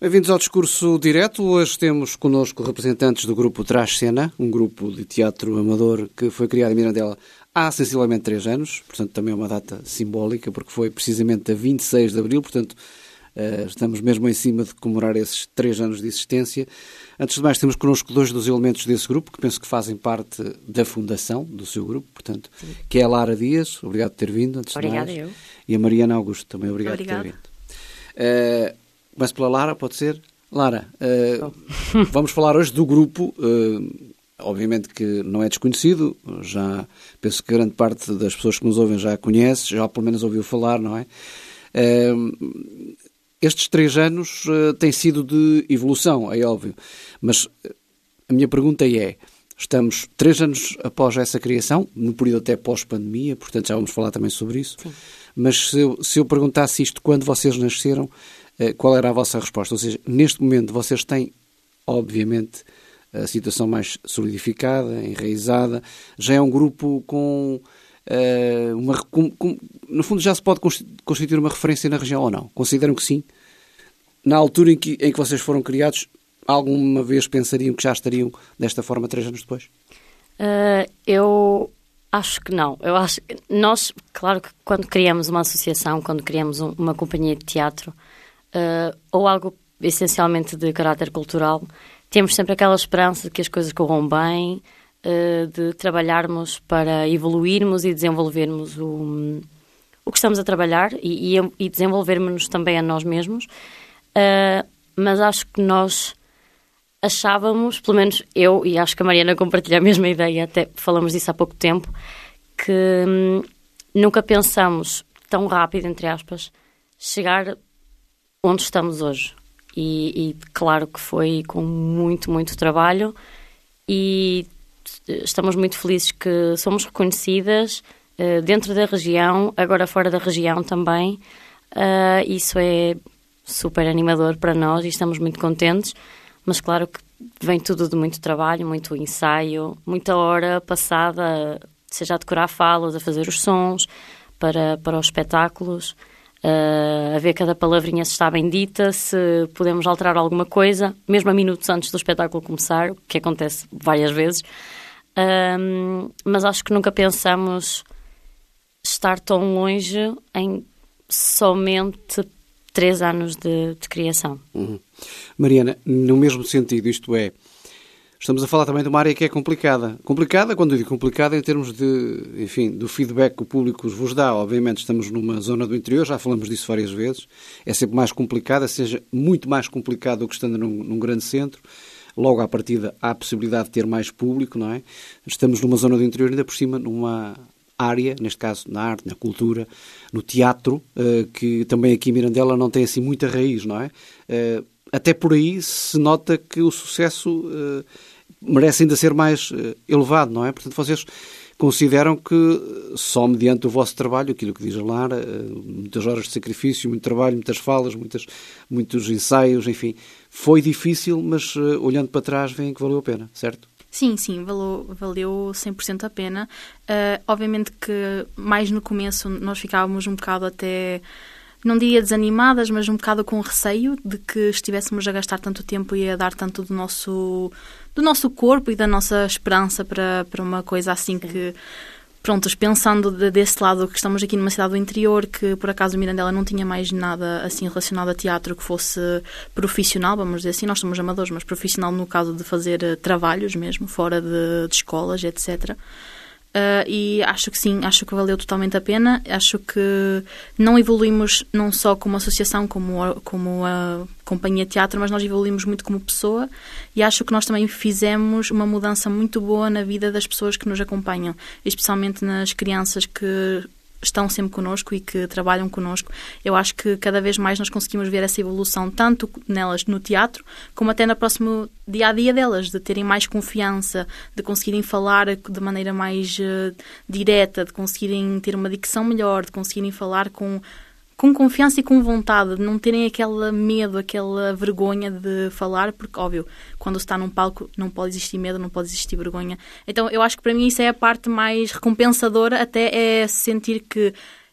Bem-vindos ao Discurso Direto. Hoje temos connosco representantes do grupo Traz Cena, um grupo de teatro amador que foi criado em Mirandela há sensivelmente 3 anos, portanto também é uma data simbólica, porque foi precisamente a 26 de abril, portanto estamos mesmo em cima de comemorar esses 3 anos de existência. Antes de mais, temos connosco 2 dos elementos desse grupo, que penso que fazem parte da fundação do seu grupo, portanto, que é a Lara Dias, obrigado por ter vindo, antes de mais. Obrigada eu. E a Mariana Augusto, também obrigado por ter vindo. Começo pela Lara, pode ser? Lara, vamos falar hoje do grupo, obviamente que não é desconhecido, já penso que grande parte das pessoas que nos ouvem já conhece, já pelo menos ouviu falar, não é? Estes 3 anos têm sido de evolução, é óbvio, mas a minha pergunta é, estamos 3 anos após essa criação, no período até pós-pandemia, portanto já vamos falar também sobre isso, sim. Mas se eu perguntasse isto quando vocês nasceram, qual era a vossa resposta? Ou seja, neste momento vocês têm, obviamente, a situação mais solidificada, enraizada, já é um grupo com no fundo já se pode constituir uma referência na região ou não? Consideram que sim? Na altura em que vocês foram criados, alguma vez pensariam que já estariam desta forma 3 anos depois? Eu acho que não. Eu acho que nós, claro que quando criamos uma associação, quando criamos uma companhia de teatro, ou algo essencialmente de caráter cultural, temos sempre aquela esperança de que as coisas corram bem, de trabalharmos para evoluirmos e desenvolvermos o que estamos a trabalhar e desenvolvermos-nos também a nós mesmos. Mas acho que nós achávamos, pelo menos eu, e acho que a Mariana compartilha a mesma ideia, até falamos disso há pouco tempo, que nunca pensamos tão rápido, entre aspas, chegar onde estamos hoje. E claro que foi com muito, muito trabalho e estamos muito felizes que somos reconhecidas dentro da região, agora fora da região também. Isso é super animador para nós e estamos muito contentes, mas claro que vem tudo de muito trabalho, muito ensaio, muita hora passada, seja a decorar falas, a fazer os sons para os espetáculos, a ver cada palavrinha se está bem dita, se podemos alterar alguma coisa, mesmo a minutos antes do espetáculo começar, o que acontece várias vezes. Mas acho que nunca pensamos estar tão longe em somente 3 anos de criação. Mariana, no mesmo sentido, isto é, estamos a falar também de uma área que é complicada. Complicada, quando eu digo complicada, em termos de, enfim, do feedback que o público vos dá. Obviamente estamos numa zona do interior, já falamos disso várias vezes. É sempre mais complicada, seja muito mais complicado do que estando num grande centro. Logo à partida há a possibilidade de ter mais público, não é? Estamos numa zona do interior, ainda por cima, numa área, neste caso na arte, na cultura, no teatro, que também aqui em Mirandela não tem assim muita raiz, não é? Até por aí se nota que o sucesso merece ainda ser mais elevado, não é? Portanto, vocês consideram que só mediante o vosso trabalho, aquilo que diz a Lara, muitas horas de sacrifício, muito trabalho, muitas falas, muitos ensaios, enfim, foi difícil, mas olhando para trás veem que valeu a pena, certo? Sim, valeu 100% a pena. Obviamente que mais no começo nós ficávamos um bocado até, não diria desanimadas, mas um bocado com receio de que estivéssemos a gastar tanto tempo e a dar tanto do nosso corpo e da nossa esperança para uma coisa assim. Sim. Que, prontos, pensando desse lado que estamos aqui numa cidade do interior, que por acaso Mirandela não tinha mais nada assim relacionado a teatro que fosse profissional, vamos dizer assim, nós somos amadores, mas profissional no caso de fazer trabalhos mesmo, fora de escolas, etc. E acho que sim, acho que valeu totalmente a pena. Acho que não evoluímos não só como associação, como a companhia de teatro, mas nós evoluímos muito como pessoa e acho que nós também fizemos uma mudança muito boa na vida das pessoas que nos acompanham, especialmente nas crianças que estão sempre connosco e que trabalham connosco. Eu acho que cada vez mais nós conseguimos ver essa evolução, tanto nelas no teatro, como até no próximo dia-a-dia delas, de terem mais confiança, de conseguirem falar de maneira mais direta, de conseguirem ter uma dicção melhor, de conseguirem falar com confiança e com vontade, de não terem aquele medo, aquela vergonha de falar, porque, óbvio, quando se está num palco não pode existir medo, não pode existir vergonha. Então, eu acho que para mim isso é a parte mais recompensadora, até é sentir que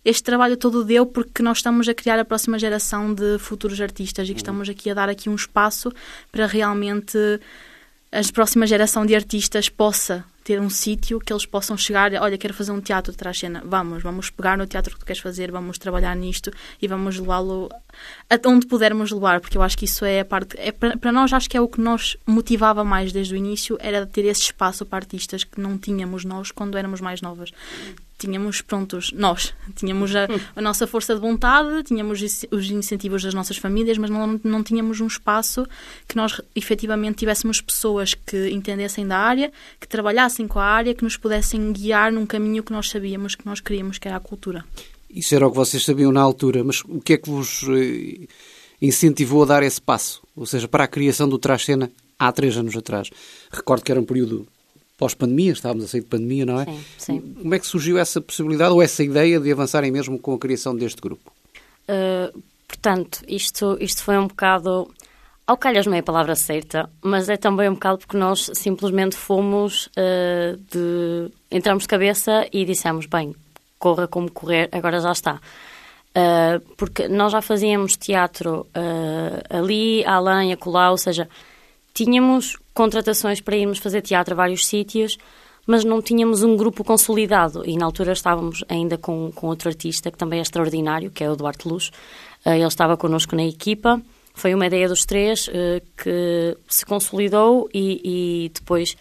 este trabalho todo deu porque nós estamos a criar a próxima geração de futuros artistas e que estamos aqui a dar aqui um espaço para realmente a próxima geração de artistas possa ter um sítio que eles possam chegar, olha, quero fazer um teatro de trás-cena, vamos pegar no teatro que tu queres fazer, vamos trabalhar nisto e vamos levá-lo a onde pudermos levar, porque eu acho que isso é a parte, para nós acho que é o que nos motivava mais desde o início, era ter esse espaço para artistas que não tínhamos nós quando éramos mais novas. Tínhamos, tínhamos a nossa força de vontade, tínhamos os incentivos das nossas famílias, mas não tínhamos um espaço que nós efetivamente tivéssemos pessoas que entendessem da área, que trabalhassem com a área, que nos pudessem guiar num caminho que nós sabíamos, que nós queríamos, que era a cultura. Isso era o que vocês sabiam na altura, mas o que é que vos incentivou a dar esse passo? Ou seja, para a criação do Trás-Cena há 3 anos atrás. Recordo que era um período pós-pandemia, estávamos a sair de pandemia, não é? Sim, sim. Como é que surgiu essa possibilidade ou essa ideia de avançarem mesmo com a criação deste grupo? Portanto, isto foi um bocado... Ao calhas não é a palavra certa, mas é também um bocado porque nós simplesmente fomos entramos de cabeça e dissemos, bem, corra como correr, agora já está. Porque nós já fazíamos teatro ali, além, acolá, ou seja, tínhamos contratações para irmos fazer teatro a vários sítios, mas não tínhamos um grupo consolidado. E na altura estávamos ainda com outro artista, que também é extraordinário, que é o Duarte Luz. Ele estava connosco na equipa. Foi uma ideia dos 3 que se consolidou e depois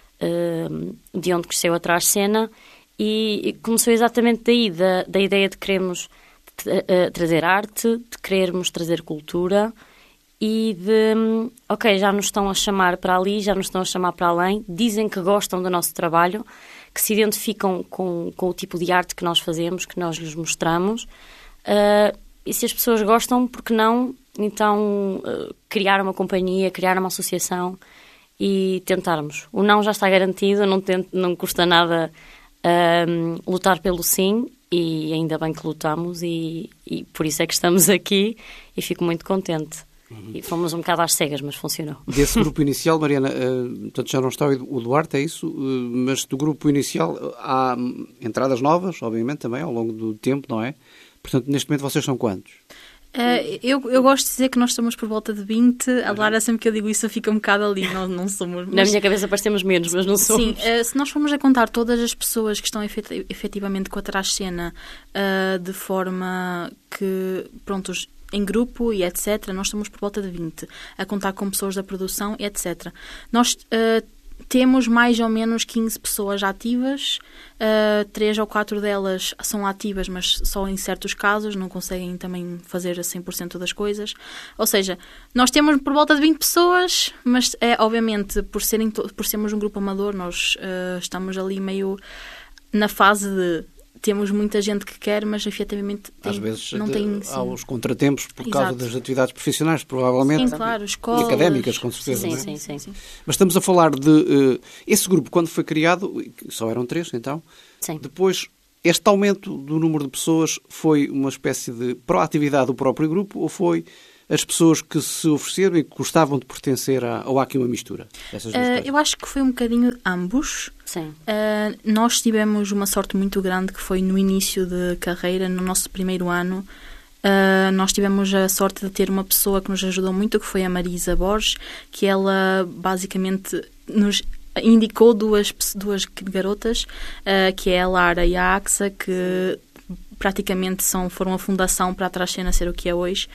de onde cresceu a Trás-Cena. E começou exatamente daí, da ideia de querermos trazer arte, de querermos trazer cultura e de, já nos estão a chamar para ali, já nos estão a chamar para além, dizem que gostam do nosso trabalho, que se identificam com o tipo de arte que nós fazemos, que nós lhes mostramos, e se as pessoas gostam, por que não, então, criar uma companhia, criar uma associação e tentarmos. O não já está garantido, não custa nada lutar pelo sim, e ainda bem que lutamos e por isso é que estamos aqui e fico muito contente. E fomos um bocado às cegas, mas funcionou. Desse grupo inicial, Mariana, portanto já não está o Duarte, é isso? Mas do grupo inicial há entradas novas, obviamente, também, ao longo do tempo, não é? Portanto, neste momento vocês são quantos? Eu gosto de dizer que nós estamos por volta de 20. A Lara, sempre que eu digo isso, fica um bocado ali. Nós não somos... Na minha cabeça parecemos menos, mas não somos. Sim, se nós formos a contar todas as pessoas que estão efetivamente com a Trás-Cena de forma que, prontos, em grupo e etc., nós estamos por volta de 20. A contar com pessoas da produção e etc. Nós temos mais ou menos 15 pessoas ativas, 3 ou 4 delas são ativas, mas só em certos casos, não conseguem também fazer a 100% das coisas. Ou seja, nós temos por volta de 20 pessoas, mas obviamente, por sermos um grupo amador, nós estamos ali meio na fase de... Temos muita gente que quer, mas efetivamente às vezes não tem... Há os contratempos por causa Exato. das atividades profissionais, provavelmente. Sim, claro, escolas... E académicas, com certeza. Sim, não é? sim. Mas estamos a falar de... esse grupo, quando foi criado, só eram 3, então. Sim. Depois, este aumento do número de pessoas foi uma espécie de proatividade do próprio grupo ou foi as pessoas que se ofereceram e que gostavam de pertencer ou há aqui uma mistura? Eu acho que foi um bocadinho ambos. Sim. Nós tivemos uma sorte muito grande que foi no início de carreira, no nosso primeiro ano. Nós tivemos a sorte de ter uma pessoa que nos ajudou muito, que foi a Marisa Borges, que ela basicamente nos indicou duas garotas, que é a Lara e a Axa, que praticamente foram a fundação para a Trás-Cena ser o que é hoje.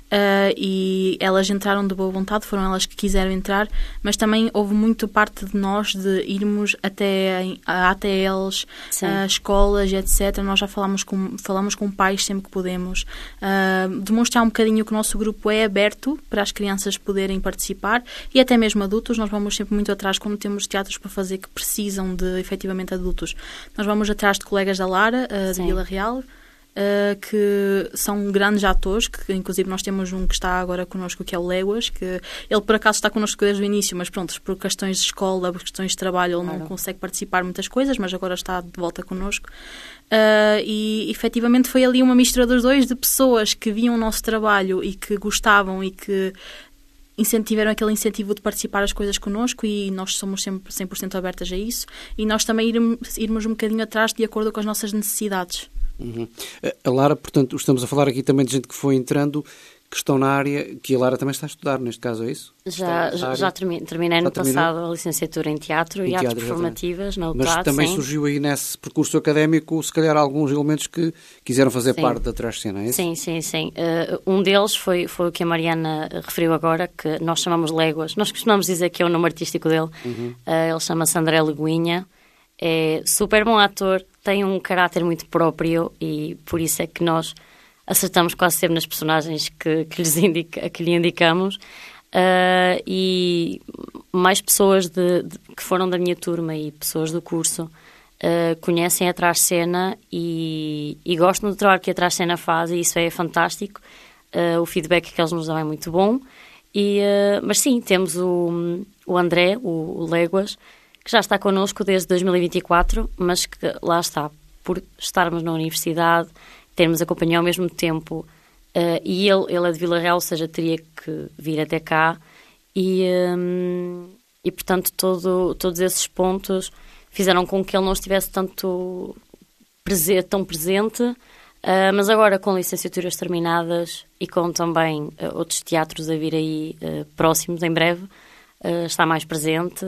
E elas entraram de boa vontade, foram elas que quiseram entrar, mas também houve muito parte de nós de irmos até ATLs, escolas, etc. Nós já falamos com pais sempre que podemos, demonstrar um bocadinho que o nosso grupo é aberto para as crianças poderem participar e até mesmo adultos. Nós vamos sempre muito atrás quando temos teatros para fazer que precisam de efetivamente adultos. Nós vamos atrás de colegas da Lara, de Vila Real, que são grandes atores, que inclusive nós temos um que está agora connosco, que é o Léguas, que ele por acaso está connosco desde o início, mas pronto, por questões de escola, por questões de trabalho, ele não consegue participar em muitas coisas, mas agora está de volta connosco. E efetivamente foi ali uma mistura dos dois, de pessoas que viam o nosso trabalho e que gostavam e que tiveram aquele incentivo de participar as coisas connosco, e nós somos sempre 100% abertas a isso, e nós também irmos um bocadinho atrás de acordo com as nossas necessidades. Uhum. A Lara, portanto, estamos a falar aqui também de gente que foi entrando, que estão na área, que a Lara também está a estudar, neste caso, é isso? Já terminei no passado a licenciatura em Teatro e Artes Performativas na UTAD. Mas também sim. surgiu aí nesse percurso académico, se calhar, alguns elementos que quiseram fazer parte da Trás-Cena, é isso? Sim. Um deles foi o que a Mariana referiu agora, que nós chamamos Léguas. Nós costumamos dizer que é o nome artístico dele. Ele chama-se André Leguinha. É super bom ator, tem um caráter muito próprio e por isso é que nós acertamos quase sempre nas personagens que lhe indicamos. E mais pessoas que foram da minha turma e pessoas do curso conhecem a Trás-Cena e gostam do trabalho que a Trás-Cena faz, e isso é fantástico. O feedback que eles nos dão é muito bom. Mas sim, temos o André, o Léguas, que já está connosco desde 2024, mas que lá está, por estarmos na universidade, termos a companhia ao mesmo tempo, e ele é de Vila Real, ou seja, teria que vir até cá, e portanto todos esses pontos fizeram com que ele não estivesse tão presente, mas agora com licenciaturas terminadas e com também outros teatros a vir aí próximos em breve, está mais presente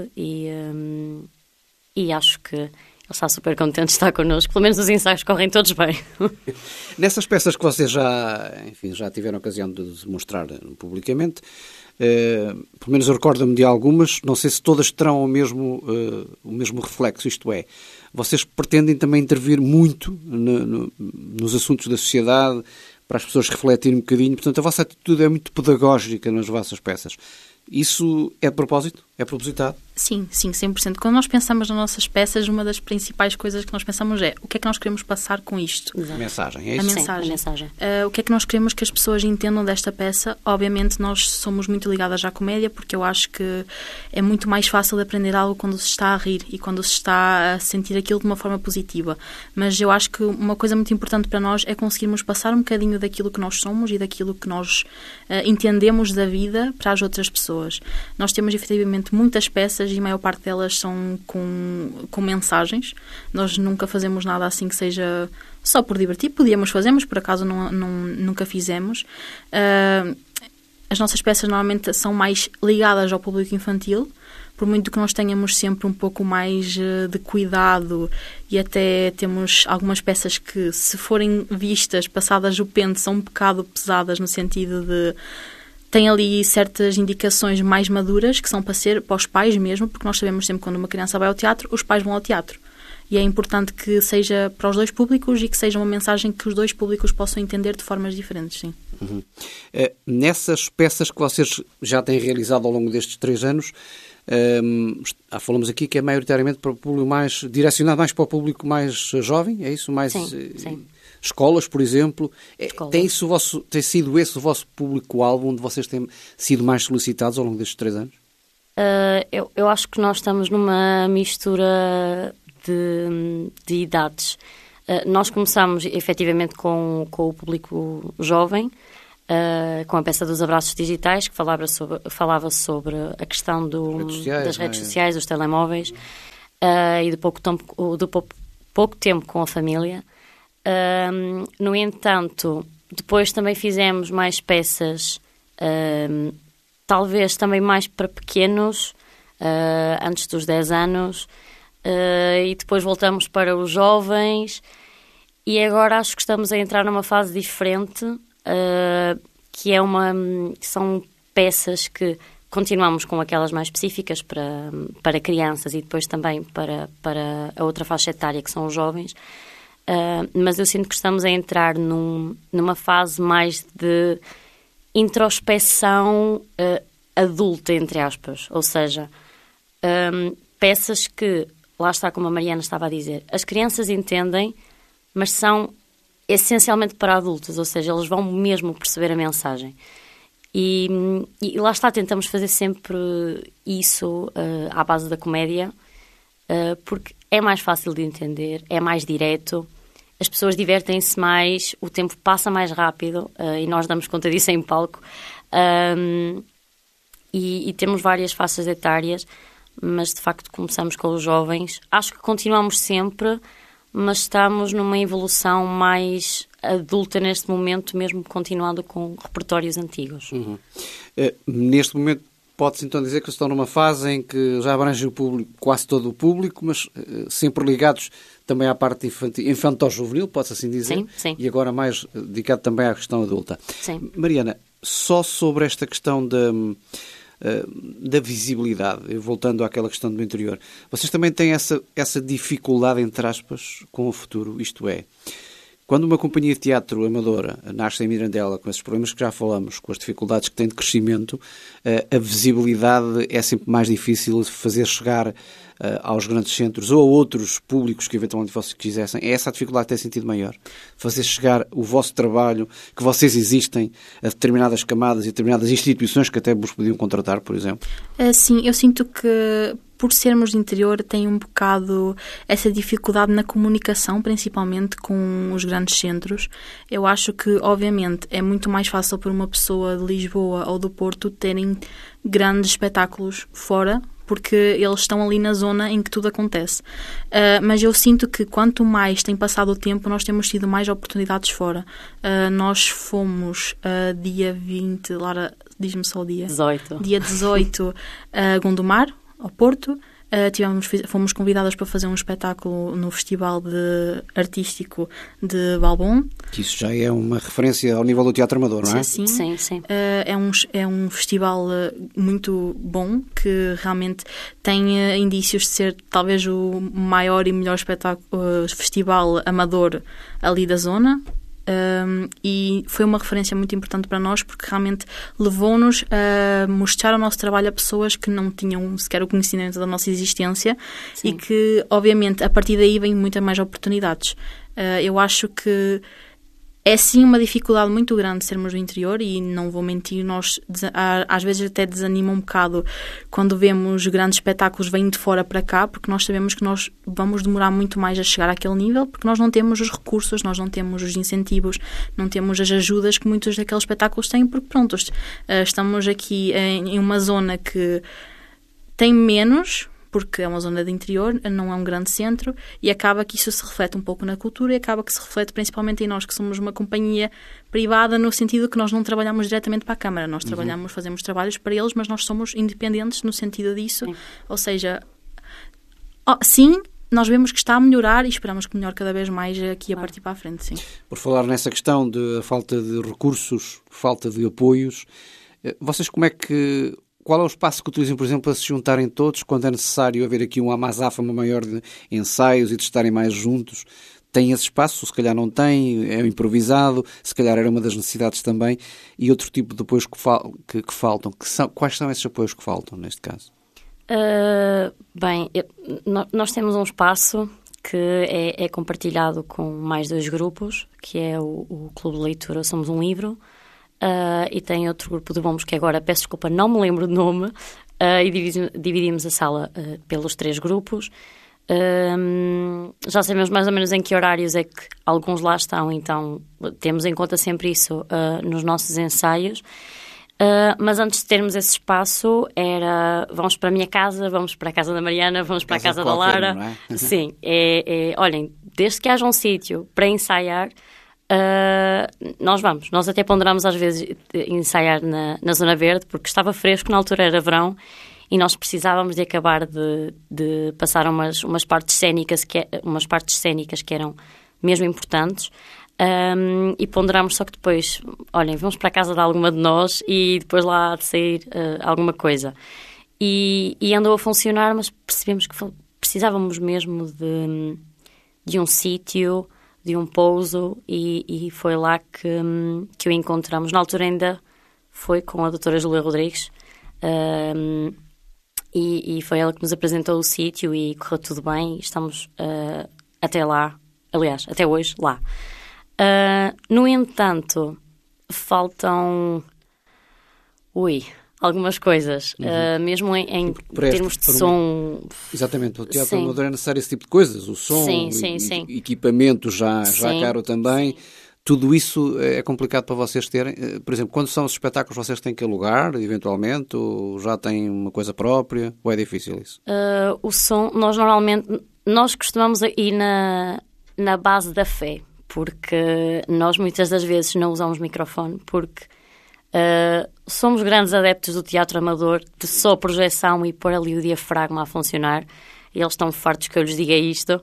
e acho que ele está super contente de estar connosco. Pelo menos os ensaios correm todos bem. Nessas peças que vocês já tiveram ocasião de mostrar publicamente, pelo menos eu recordo-me de algumas, não sei se todas terão o mesmo reflexo, isto é, vocês pretendem também intervir muito nos assuntos da sociedade, para as pessoas refletirem um bocadinho, portanto a vossa atitude é muito pedagógica nas vossas peças. Isso é de propósito? É propositado? Sim, 100%. Quando nós pensamos nas nossas peças, uma das principais coisas que nós pensamos é o que é que nós queremos passar com isto? A mensagem, é isso? Sim, a mensagem. O que é que nós queremos que as pessoas entendam desta peça? Obviamente nós somos muito ligadas à comédia, porque eu acho que é muito mais fácil de aprender algo quando se está a rir e quando se está a sentir aquilo de uma forma positiva. Mas eu acho que uma coisa muito importante para nós é conseguirmos passar um bocadinho daquilo que nós somos e daquilo que nós entendemos da vida para as outras pessoas. Nós temos efetivamente muitas peças e a maior parte delas são com mensagens. Nós nunca fazemos nada assim que seja só por divertir. Podíamos fazer, mas por acaso nunca fizemos. As nossas peças normalmente são mais ligadas ao público infantil, por muito que nós tenhamos sempre um pouco mais de cuidado, e até temos algumas peças que, se forem vistas, passadas o pente, são um bocado pesadas no sentido de... Tem ali certas indicações mais maduras que são para os pais mesmo, porque nós sabemos sempre que quando uma criança vai ao teatro, os pais vão ao teatro. E é importante que seja para os dois públicos e que seja uma mensagem que os dois públicos possam entender de formas diferentes, sim. Uhum. Nessas peças que vocês já têm realizado ao longo destes 3 anos, falamos aqui que é maioritariamente para o público direcionado mais para o público mais jovem, é isso? Sim. Escolas, por exemplo. Tem sido esse o vosso público-alvo, onde vocês têm sido mais solicitados ao longo destes 3 anos? Eu acho que nós estamos numa mistura de idades. Nós começamos efetivamente com o público jovem, com a peça dos Abraços Digitais, que falava sobre a questão das redes sociais, dos telemóveis, e do pouco tempo com a família. No entanto, depois também fizemos mais peças, talvez também mais para pequenos, antes dos 10 anos, e depois voltamos para os jovens, e agora acho que estamos a entrar numa fase diferente, que são peças que continuamos com aquelas mais específicas para crianças e depois também para a outra faixa etária, que são os jovens. Mas eu sinto que estamos a entrar numa fase mais de introspeção adulta, entre aspas. Ou seja, peças que, lá está, como a Mariana estava a dizer, as crianças entendem, mas são essencialmente para adultos, ou seja, eles vão mesmo perceber a mensagem. E lá está, tentamos fazer sempre isso à base da comédia, porque é mais fácil de entender, é mais direto, as pessoas divertem-se mais, o tempo passa mais rápido, e nós damos conta disso em palco. E temos várias faixas etárias, mas de facto começamos com os jovens. Acho que continuamos sempre, mas estamos numa evolução mais adulta neste momento, mesmo continuando com repertórios antigos. Neste momento, pode-se então dizer que estão numa fase em que já abrange o público, quase todo o público, mas sempre ligados também à parte infantil-juvenil, pode-se assim dizer, sim. E agora mais dedicado também à questão adulta. Sim. Mariana, só sobre esta questão da visibilidade, voltando àquela questão do interior, vocês também têm essa dificuldade, entre aspas, com o futuro, isto é, quando uma companhia de teatro amadora nasce em Mirandela, com esses problemas que já falamos, com as dificuldades que tem de crescimento, a visibilidade é sempre mais difícil de fazer chegar aos grandes centros ou a outros públicos que eventualmente vocês quisessem. É essa a dificuldade que tem sentido maior? Fazer chegar o vosso trabalho, que vocês existem, a determinadas camadas e determinadas instituições que até vos podiam contratar, por exemplo? Sim, eu sinto que por sermos de interior tem um bocado essa dificuldade na comunicação, principalmente com os grandes centros. Eu acho que, obviamente, é muito mais fácil para uma pessoa de Lisboa ou do Porto terem grandes espetáculos fora, porque eles estão ali na zona em que tudo acontece. Mas eu sinto que quanto mais tem passado o tempo, nós temos tido mais oportunidades fora. Nós fomos dia 20, Lara, diz-me só o dia. 18. Dia 18 a Gondomar, ao Porto. Fomos convidadas para fazer um espetáculo no Festival Artístico de Balbon. Que isso já é uma referência ao nível do teatro amador, não é? Sim. Sim. É um festival muito bom, que realmente tem indícios de ser talvez o maior e melhor festival amador ali da zona. E foi uma referência muito importante para nós, porque realmente levou-nos a mostrar o nosso trabalho a pessoas que não tinham sequer o conhecimento da nossa existência. Sim. E que, obviamente, a partir daí vêm muitas mais oportunidades. Eu acho que é sim uma dificuldade muito grande sermos do interior, e não vou mentir, nós às vezes até desanima um bocado quando vemos grandes espetáculos vindo de fora para cá, porque nós sabemos que nós vamos demorar muito mais a chegar àquele nível, porque nós não temos os recursos, nós não temos os incentivos, não temos as ajudas que muitos daqueles espetáculos têm, porque pronto, estamos aqui em uma zona que tem menos, porque é uma zona de interior, não é um grande centro, e acaba que isso se reflete um pouco na cultura, e acaba que se reflete principalmente em nós, que somos uma companhia privada, no sentido que nós não trabalhamos diretamente para a Câmara, nós fazemos trabalhos para eles, mas nós somos independentes no sentido disso. Sim. Ou seja, sim, nós vemos que está a melhorar e esperamos que melhore cada vez mais aqui a partir para a frente, sim. Por falar nessa questão de falta de recursos, falta de apoios, vocês qual é o espaço que utilizam, por exemplo, para se juntarem todos, quando é necessário haver aqui uma azáfama maior de ensaios e de estarem mais juntos? Tem esse espaço? Se calhar não tem, é improvisado, se calhar era uma das necessidades também. E outro tipo de apoios que faltam? Quais são esses apoios que faltam, neste caso? Nós temos um espaço que é compartilhado com mais 2 grupos, que é o Clube de Leitura Somos um Livro, e tem outro grupo de bombos que agora, peço desculpa, não me lembro do nome, e dividimos a sala pelos 3 grupos. Já sabemos mais ou menos em que horários é que alguns lá estão, então temos em conta sempre isso nos nossos ensaios. Mas antes de termos esse espaço, vamos para a minha casa, vamos para a casa da Mariana, vamos para a casa da Lara. Não é? Sim, olhem, desde que haja um sítio para ensaiar, nós vamos. Nós até ponderamos às vezes ensaiar na Zona Verde, porque estava fresco, na altura era verão, e nós precisávamos de acabar de passar umas partes cênicas que eram mesmo importantes. E ponderamos, só que depois, olhem, vamos para a casa de alguma de nós e depois lá há de sair alguma coisa. E andou a funcionar, mas percebemos que precisávamos mesmo de um sítio, de um pouso, e foi lá que o encontramos. Na altura ainda foi com a doutora Júlia Rodrigues, e foi ela que nos apresentou o sítio e correu tudo bem, e estamos até lá, aliás, até hoje lá. No entanto, faltam algumas coisas, mesmo em termos de som. Exatamente, o teatro amador é necessário esse tipo de coisas, o som, sim. equipamento já caro também. Sim. Tudo isso é complicado para vocês terem. Por exemplo, quando são os espetáculos, vocês têm que alugar, eventualmente, ou já têm uma coisa própria, ou é difícil isso? O som, nós costumamos ir na base da fé, porque nós muitas das vezes não usamos microfone, porque somos grandes adeptos do teatro amador, de só projeção e pôr ali o diafragma a funcionar. E eles estão fartos que eu lhes diga isto.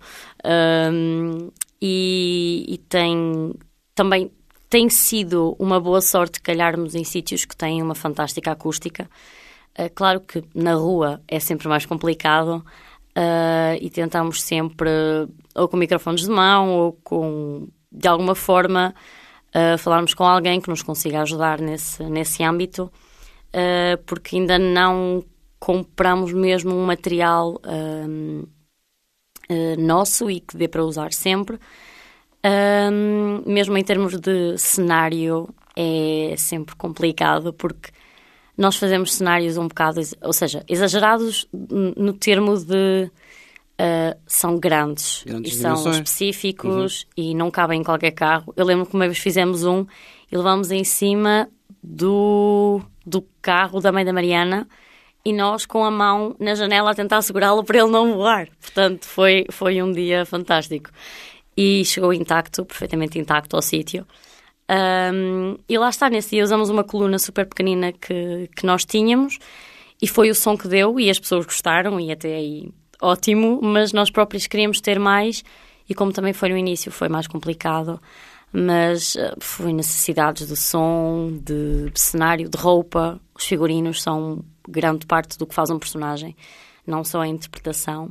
E também tem sido uma boa sorte calharmos em sítios que têm uma fantástica acústica. Claro que na rua é sempre mais complicado e tentamos sempre, ou com microfones de mão, ou com, de alguma forma, falarmos com alguém que nos consiga ajudar nesse âmbito, porque ainda não compramos mesmo um material nosso e que dê para usar sempre. Mesmo em termos de cenário é sempre complicado, porque nós fazemos cenários um bocado, ou seja, exagerados no termo de são grandes e são específicos e não cabem em qualquer carro. Eu lembro que uma vez fizemos e levamos em cima do carro da mãe da Mariana e nós com a mão na janela a tentar segurá-lo para ele não voar. Portanto, foi um dia fantástico. E chegou intacto, perfeitamente intacto ao sítio. E lá está, nesse dia usamos uma coluna super pequenina que nós tínhamos e foi o som que deu e as pessoas gostaram e até aí ótimo, mas nós próprios queríamos ter mais e como também foi no início foi mais complicado, mas foi necessidades de som, de cenário, de roupa. Os figurinos são grande parte do que faz um personagem, não só a interpretação,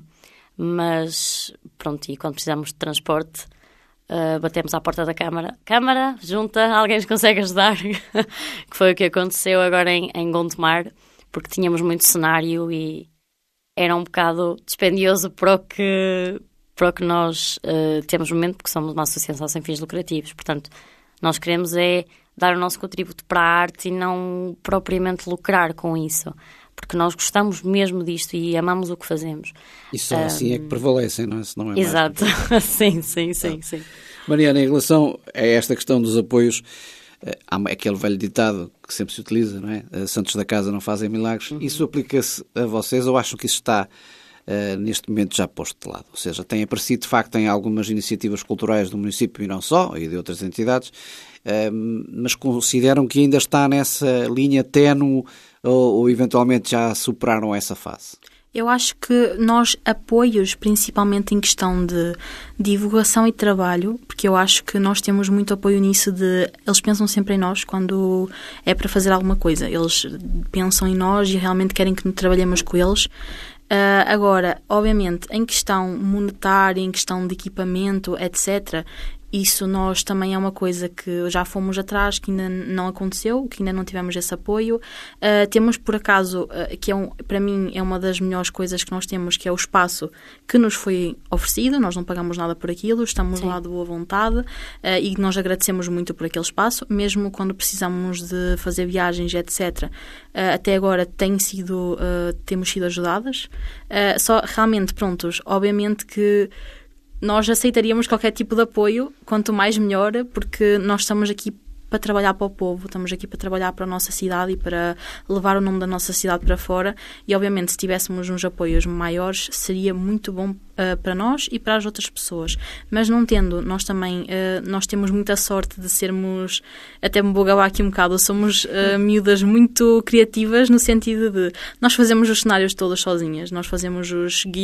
mas pronto, e quando precisamos de transporte batemos à porta da Câmara, junta, alguém nos consegue ajudar que foi o que aconteceu agora em Gondomar, porque tínhamos muito cenário e era um bocado dispendioso para o que nós temos no momento, porque somos uma associação sem fins lucrativos. Portanto, nós queremos é dar o nosso contributo para a arte e não propriamente lucrar com isso, porque nós gostamos mesmo disto e amamos o que fazemos. E só assim é que prevalecem, não é? Se não é exato, mais sim. Mariana, em relação a esta questão dos apoios, há aquele velho ditado que sempre se utiliza, não é? Santos da casa não fazem milagres. Isso aplica-se a vocês ou acham que isso está neste momento já posto de lado? Ou seja, tem aparecido de facto em algumas iniciativas culturais do município e não só, e de outras entidades, mas consideram que ainda está nessa linha ténue ou eventualmente já superaram essa fase? Eu acho que nós apoios, principalmente em questão de divulgação e trabalho, porque eu acho que nós temos muito apoio nisso eles pensam sempre em nós quando é para fazer alguma coisa. Eles pensam em nós e realmente querem que trabalhemos com eles. Agora, obviamente, em questão monetária, em questão de equipamento, etc., isso nós também é uma coisa que já fomos atrás, que ainda não aconteceu, que ainda não tivemos esse apoio. Temos, por acaso, que para mim é uma das melhores coisas que nós temos, que é o espaço que nos foi oferecido. Nós não pagamos nada por aquilo, estamos lá de boa vontade e nós agradecemos muito por aquele espaço, mesmo quando precisamos de fazer viagens, etc. Até agora temos sido ajudadas. Só realmente, prontos, obviamente que nós aceitaríamos qualquer tipo de apoio, quanto mais melhor, porque nós estamos aqui para trabalhar para o povo, estamos aqui para trabalhar para a nossa cidade e para levar o nome da nossa cidade para fora e, obviamente, se tivéssemos uns apoios maiores, seria muito bom para nós e para as outras pessoas. Mas não tendo, nós também nós temos muita sorte de sermos, até me vou gabar aqui um bocado, somos miúdas muito criativas no sentido de nós fazemos os cenários todos sozinhas, nós fazemos os guiões